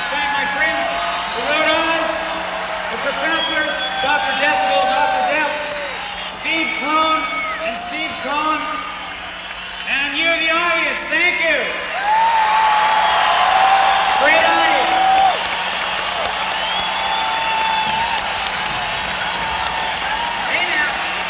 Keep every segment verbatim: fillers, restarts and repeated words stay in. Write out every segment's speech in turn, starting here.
thank my friends, the Rodas, the professors, Doctor Decibel, Doctor Depp, Steve Klohn, and Steve Cohn, and you, the audience, thank you. Great audience. Hey now.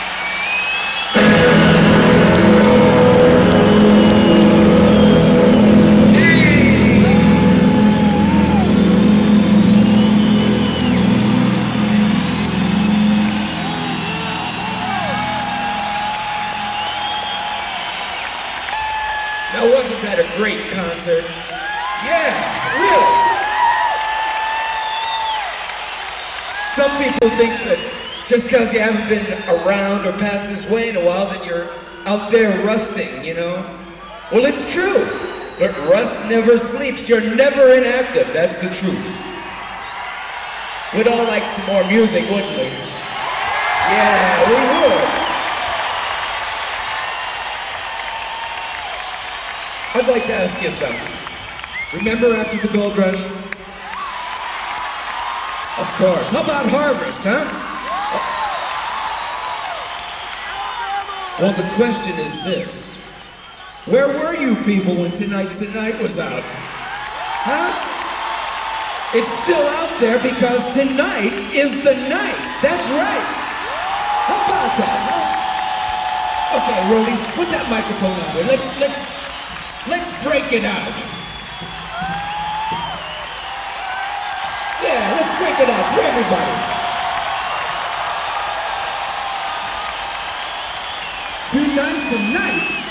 Now, wasn't that a great concert? Yeah, really. Some people think that just because you haven't been around or passed this way in a while, that you're out there rusting, you know? Well, it's true, but rust never sleeps. You're never inactive. That's the truth. We'd all like some more music, wouldn't we? Yeah, we would. I'd like to ask you something. Remember after the gold rush? Of course. How about harvest, huh? Well, the question is this. Where were you people when Tonight's the Night was out? Huh? It's still out there because tonight is the night. That's right. How about that, huh? Okay, Rollies, put that microphone on there. Let's, let's, Let's break it out. Yeah, let's break it out for everybody. Two nights a night.